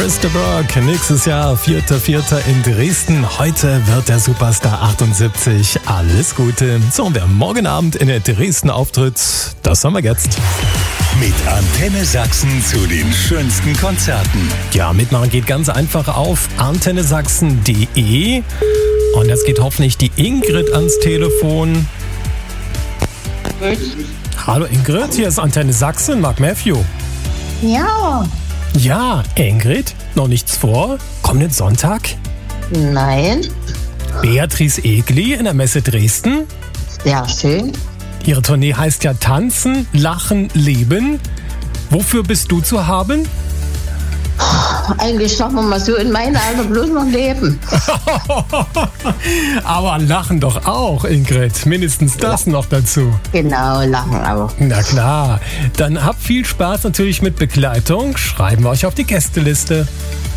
Christopher, nächstes Jahr, 4.4. in Dresden. Heute wird der Superstar 78. Alles Gute. So, und wer morgen Abend in der Dresden auftritt, das haben wir jetzt. Mit Antenne Sachsen zu den schönsten Konzerten. Ja, mitmachen geht ganz einfach auf antennesachsen.de. Und jetzt geht hoffentlich die Ingrid ans Telefon. Hallo Ingrid, hier ist Antenne Sachsen, Mark Matthew. Ja. Ja, Ingrid, noch nichts vor? Kommenden Sonntag? Nein. Beatrice Egli in der Messe Dresden. Sehr schön. Ihre Tournee heißt ja Tanzen, Lachen, Leben. Wofür bist du zu haben? Eigentlich sagen wir mal so, in meinem Alter bloß noch leben. Aber Lachen doch auch, Ingrid. Mindestens das noch dazu. Genau, lachen auch. Na klar. Dann habt viel Spaß natürlich mit Begleitung. Schreiben wir euch auf die Gästeliste.